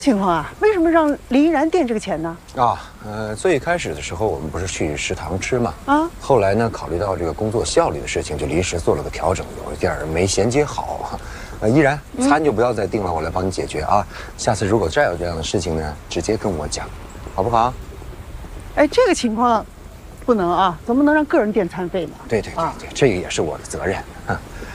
情况啊？为什么让林依然垫这个钱呢？ 最开始的时候我们不是去食堂吃嘛，后来呢，考虑到这个工作效率的事情，就临时做了个调整，有一点没衔接好。依然，餐就不要再订了，我来帮你解决啊。下次如果再有这样的事情呢，直接跟我讲，好不好？ 哎，这个情况不能啊，怎么能让个人垫餐费呢？ 对，这个也是我的责任。